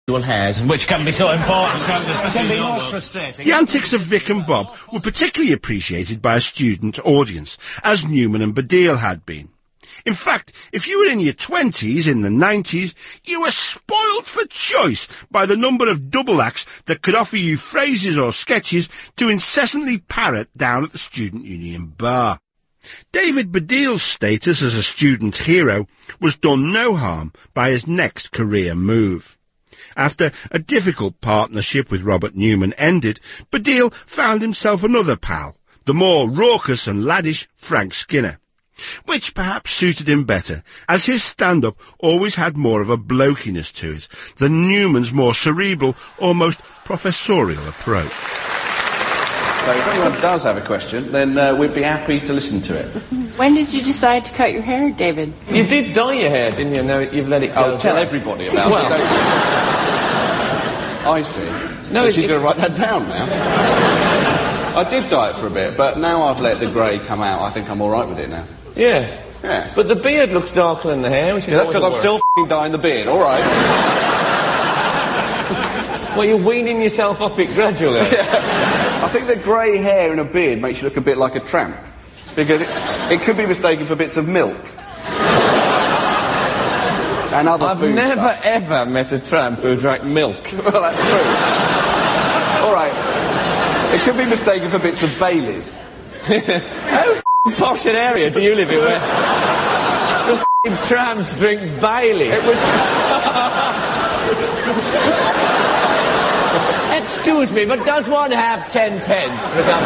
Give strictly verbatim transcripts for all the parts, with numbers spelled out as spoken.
hairs. Which can be so important, can't it? It can be most frustrating. The antics of Vic and Bob were particularly appreciated by a student audience, as Newman and Baddiel had been. In fact, if you were in your twenties in the nineties, you were spoiled for choice by the number of double acts that could offer you phrases or sketches to incessantly parrot down at the student union bar. David Baddiel's status as a student hero was done no harm by his next career move. After a difficult partnership with Robert Newman ended, Baddiel found himself another pal, the more raucous and laddish Frank Skinner, which perhaps suited him better, as his stand-up always had more of a blokiness to it than Newman's more cerebral, almost professorial approach. So if anyone does have a question, then uh, we'd be happy to listen to it. When did you decide to cut your hair, David? You did dye your hair, didn't you? No, you've let it go. I'll tell everybody about well. it. I see. No, so it, she's it, going to write that down now. I did dye it for a bit, but now I've let the grey come out, I think I'm all right with it now. Yeah. Yeah. But the beard looks darker than the hair, which is yeah, that's because I'm worry. still f***ing dyeing the beard, all right. Well, you're weaning yourself off it gradually. Yeah. I think the grey hair in a beard makes you look a bit like a tramp, because it, it could be mistaken for bits of milk. And other I've food never stuff. ever met a tramp who drank milk. Well, that's true. All right. It could be mistaken for bits of Baileys. How posh an area do you live in where the tramps drink Bailey? It was... Excuse me, but does one have ten pence for a cup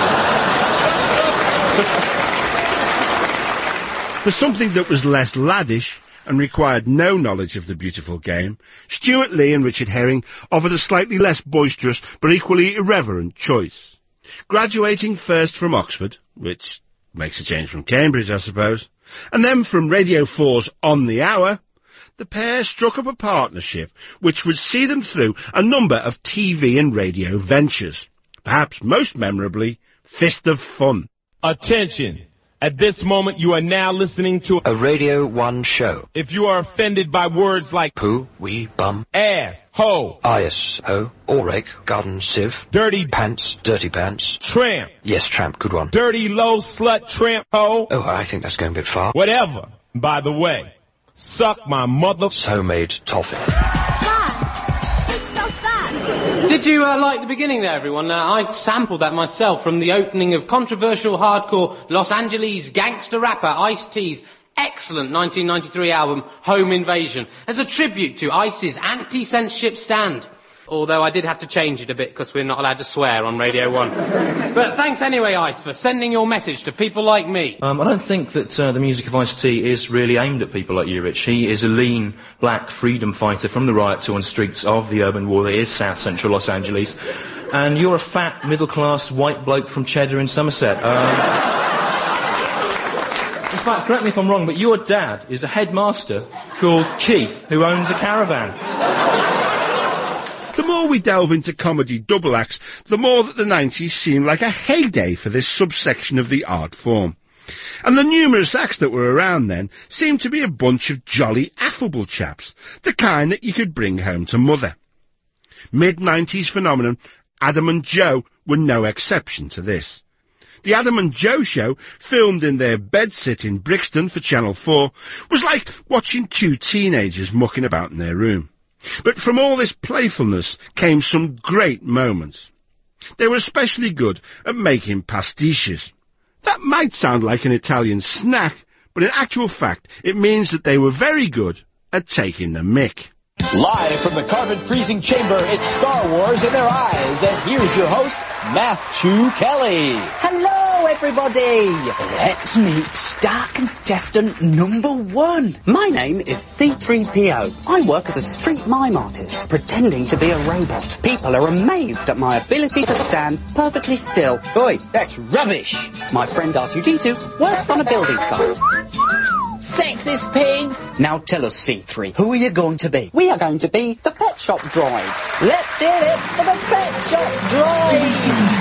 of tea? For something that was less laddish and required no knowledge of the beautiful game, Stuart Lee and Richard Herring offered a slightly less boisterous but equally irreverent choice. Graduating first from Oxford, which makes a change from Cambridge, I suppose, and then from Radio four's On the Hour, the pair struck up a partnership which would see them through a number of T V and radio ventures, perhaps most memorably, Fist of Fun. Attention! At this moment, you are now listening to a Radio one show. If you are offended by words like poo, wee, bum, ass, ho, ice, ho, all rake, garden, sieve, dirty pants, dirty pants, tramp. Yes, tramp, good one. Dirty, low, slut, tramp, ho. Oh, I think that's going a bit far. Whatever. By the way, suck my mother... So-made toffee. Did you uh, like the beginning there, everyone? Uh, I sampled that myself from the opening of controversial hardcore Los Angeles gangster rapper Ice-T's excellent nineteen ninety-three album Home Invasion as a tribute to Ice's anti-censorship stand. Although I did have to change it a bit because we're not allowed to swear on Radio one. But thanks anyway, Ice, for sending your message to people like me. Um, I don't think that uh, the music of Ice-T is really aimed at people like you, Rich. He is a lean, black freedom fighter from the riot-torn streets of the urban war that is South Central Los Angeles. And you're a fat, middle-class, white bloke from Cheddar in Somerset. Um, in fact, correct me if I'm wrong, but your dad is a headmaster called Keith, who owns a caravan. The more we delve into comedy double acts, the more that the nineties seem like a heyday for this subsection of the art form. And the numerous acts that were around then seemed to be a bunch of jolly, affable chaps, the kind that you could bring home to mother. Mid-nineties phenomenon Adam and Joe were no exception to this. The Adam and Joe show, filmed in their bedsit in Brixton for Channel four, was like watching two teenagers mucking about in their room. But from all this playfulness came some great moments. They were especially good at making pastiches. That might sound like an Italian snack, but in actual fact it means that they were very good at taking the mick. Live from the carbon-freezing chamber, it's Star Wars in their eyes, and here's your host, Matthew Kelly. Hello, everybody. Let's meet star contestant number one. My name is C three P O. I work as a street mime artist, pretending to be a robot. People are amazed at my ability to stand perfectly still. Oi, that's rubbish. My friend R two D two works on a building site. Sexist pigs! Now tell us, C three, who are you going to be? We are going to be the Pet Shop Droids. Let's hear it for the Pet Shop Droids!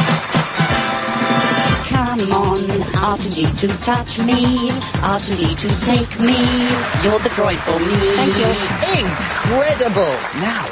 Come on, R two D two, touch me. R two D two, take me. You're the droid for me. Thank you. Incredible! Now,